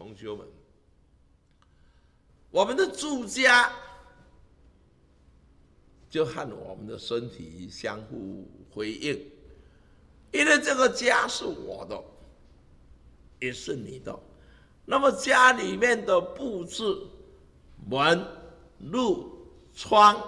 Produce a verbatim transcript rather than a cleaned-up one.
同学们，我们的住家就和我们的身体相互回应，因为这个家是我的，也是你的。那么家里面的布置，门、路、窗、